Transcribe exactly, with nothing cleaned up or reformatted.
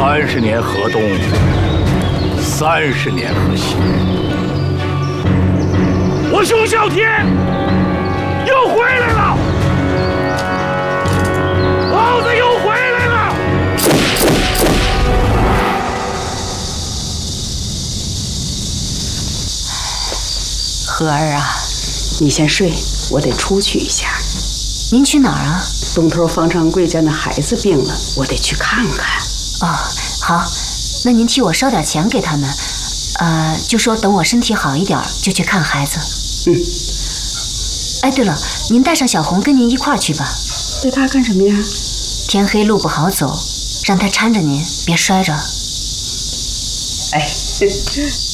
三十年河东，三十年河西。我兄小天又回来了，老子又回来了。 和儿啊，你先睡，我得出去一下。 您去哪儿啊？ 东头方长贵家那孩子病了，我得去看看。 哦，好，那您替我烧点钱给他们，呃，就说等我身体好一点就去看孩子。 嗯。 哎，对了，您带上小红跟您一块儿去吧。 带她干什么呀？ 天黑路不好走，让她搀着您，别摔着。 哎。